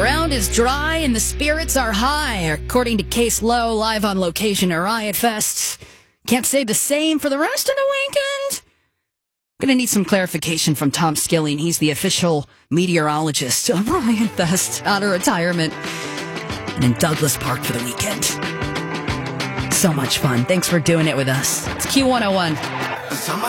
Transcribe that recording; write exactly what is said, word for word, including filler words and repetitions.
ground is dry and the spirits are high, according to Case Low, live on location at Riot Fest. Can't say the same for the rest of the weekend. I'm going to need some clarification from Tom Skilling. He's the official meteorologist of Riot Fest, out of retirement, and in Douglas Park for the weekend. So much fun. Thanks for doing it with us. It's Q one oh one.